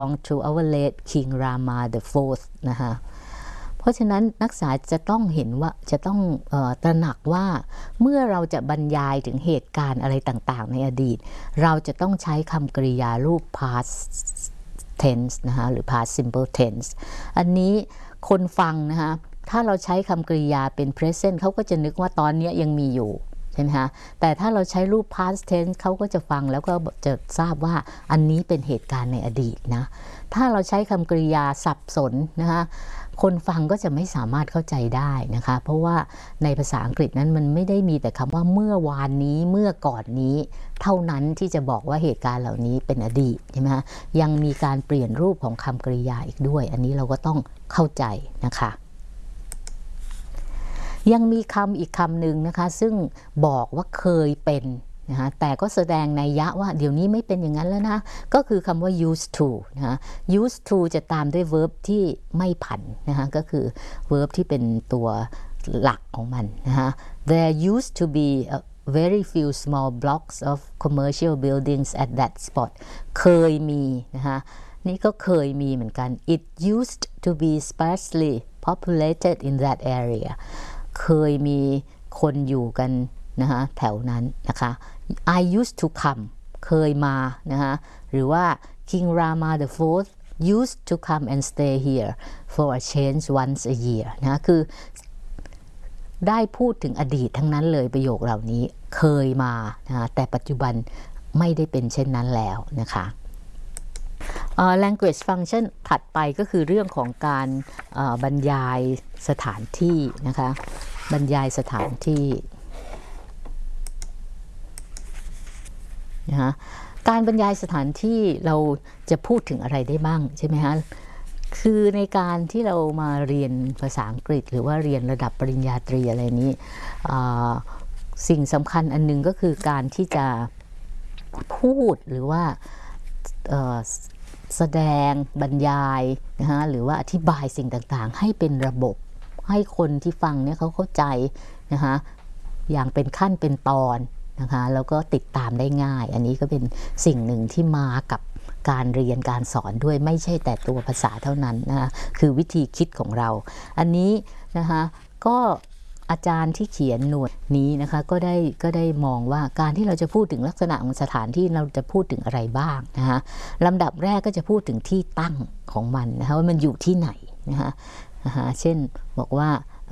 to our late King Rama the Fourth นะคะเพราะฉะนั้นนักศึกษาจะต้องเห็นว่าจะต้องตระหนักว่าเมื่อเราจะบรรยายถึงเหตุการณ์อะไรต่างๆในอดีตเราจะต้องใช้คำกริยารูป past tense นะคะหรือ past simple tense อันนี้คนฟังนะคะถ้าเราใช้คำกริยาเป็น present เขาก็จะนึกว่าตอนนี้ยังมีอยู่ใช่ไหมคะแต่ถ้าเราใช้รูป past tense เขาก็จะฟังแล้วก็จะทราบว่าอันนี้เป็นเหตุการณ์ในอดีตนะถ้าเราใช้คำกริยาสับสนนะคะคนฟังก็จะไม่สามารถเข้าใจได้นะคะเพราะว่าในภาษาอังกฤษนั้นมันไม่ได้มีแต่คำว่าเมื่อวานนี้เมื่อก่อนนี้เท่านั้นที่จะบอกว่าเหตุการณ์เหล่านี้เป็นอดีตใช่ไหมคะยังมีการเปลี่ยนรูปของคำกริยาอีกด้วยอันนี้เราก็ต้องเข้าใจนะคะยังมีคำอีกคำหนึ่งนะคะซึ่งบอกว่าเคยเป็นนะคะแต่ก็แสดงนัยยะว่าเดี๋ยวนี้ไม่เป็นอย่างนั้นแล้วนะก็คือคำว่า used to นะคะ used to จะตามด้วย verb ที่ไม่ผันนะคะก็คือ verb ที่เป็นตัวหลักของมันนะคะ there used to be very few small blocks of commercial buildings at that spot เคยมีนะคะนี่ก็เคยมีเหมือนกัน it used to be sparsely populated in that area เคยมีคนอยู่กันนะคะแถวนั้นนะคะ I used to come เคยมานะคะหรือว่า King Rama the Fourth used to come and stay here for a change once a year นะคือได้พูดถึงอดีตทั้งนั้นเลยประโยคเหล่านี้เคยมานะคะแต่ปัจจุบันไม่ได้เป็นเช่นนั้นแล้วนะคะ language function ถัดไปก็คือเรื่องของการบรรยายสถานที่นะคะบรรยายสถานที่นะคะการบรรยายสถานที่เราจะพูดถึงอะไรได้บ้างใช่ไหมคะคือในการที่เรามาเรียนภาษาอังกฤษหรือว่าเรียนระดับปริญญาตรีอะไรนี้สิ่งสำคัญอันนึงก็คือการที่จะพูดหรือว่าแสดงบรรยายนะคะหรือว่าอธิบายสิ่งต่างๆให้เป็นระบบให้คนที่ฟังเนี่ยเขาเข้าใจนะคะอย่างเป็นขั้นเป็นตอนนะคะแล้วก็ติดตามได้ง่ายอันนี้ก็เป็นสิ่งหนึ่งที่มากับการเรียนการสอนด้วยไม่ใช่แต่ตัวภาษาเท่านั้นนะคะคือวิธีคิดของเราอันนี้นะคะก็อาจารย์ที่เขียนหน่วยนี้นะคะก็ได้มองว่าการที่เราจะพูดถึงลักษณะของสถานที่เราจะพูดถึงอะไรบ้างนะคะลำดับแรกก็จะพูดถึงที่ตั้งของมันนะคะว่ามันอยู่ที่ไหนนะคะเช่นบอกว่า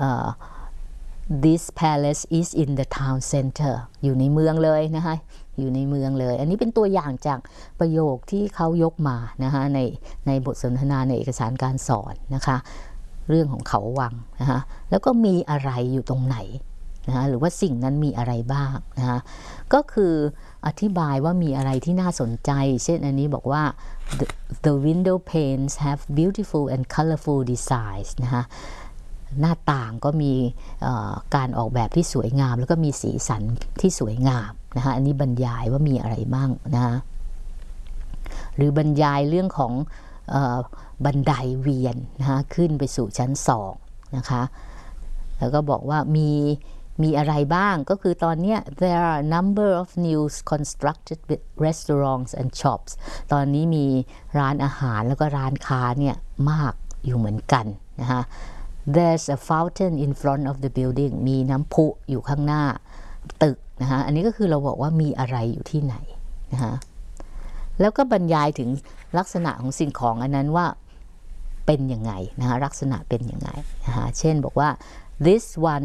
this palace is in the town center อยู่ในเมืองเลยนะคะอยู่ในเมืองเลยอันนี้เป็นตัวอย่างจากประโยคที่เขายกมานะคะในบทสนทนาในเอกสารการสอนนะคะเรื่องของเขาวังนะคะแล้วก็มีอะไรอยู่ตรงไหนนะคะหรือว่าสิ่งนั้นมีอะไรบ้างนะคะก็คืออธิบายว่ามีอะไรที่น่าสนใจเช่นอันนี้บอกว่า the window panes have beautiful and colorful designs นะคะหน้าต่างก็มีการออกแบบที่สวยงามแล้วก็มีสีสันที่สวยงามนะคะอันนี้บรรยายว่ามีอะไรบ้างนะหรือบรรยายเรื่องของบันไดเวียนนะคะขึ้นไปสู่ชั้น2นะคะแล้วก็บอกว่ามีอะไรบ้างก็คือตอนนี้ there are a number of new constructed restaurants and shops ตอนนี้มีร้านอาหารแล้วก็ร้านค้าเนี่ยมากอยู่เหมือนกันนะคะ There's a fountain in front of the building มีน้ำพุอยู่ข้างหน้าตึกนะคะอันนี้ก็คือเราบอกว่ามีอะไรอยู่ที่ไหนนะคะแล้วก็บรรยายถึงลักษณะของสิ่งของอันนั้นว่าเป็นยังไงนะคะลักษณะเป็นยังไงนะคะเช่นบอกว่า this one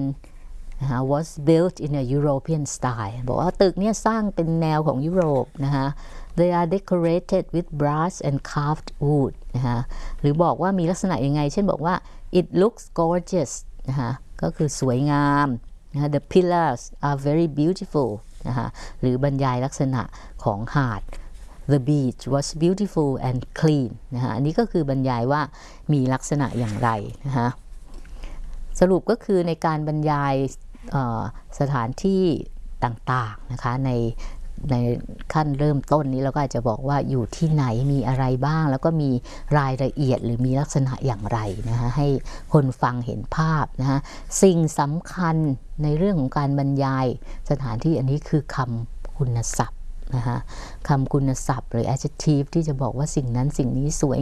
was built in a European style บอกว่าตึกเนี่ยสร้างเป็นแนวของยุโรปนะคะ they are decorated with brass and carved wood นะคะหรือบอกว่ามีลักษณะยังไงเช่นบอกว่า it looks gorgeous นะคะก็คือสวยงามนะคะ the pillars are very beautiful นะคะหรือบรรยายลักษณะของหาด the beach was beautiful and clean นะคะอันนี้ก็คือบรรยายว่ามีลักษณะอย่างไรนะคะสรุปก็คือในการบรรยายสถานที่ต่างๆนะคะในขั้นเริ่มต้นนี้เราก็อาจจะบอกว่าอยู่ที่ไหนมีอะไรบ้างแล้วก็มีรายละเอียดหรือมีลักษณะอย่างไรนะคะให้คนฟังเห็นภาพนะคะสิ่งสำคัญในเรื่องของการบรรยายสถานที่อันนี้คือคำคุณศัพท์นะคะคำคุณศัพท์หรือ adjective ที่จะบอกว่าสิ่งนั้นสิ่งนี้สวย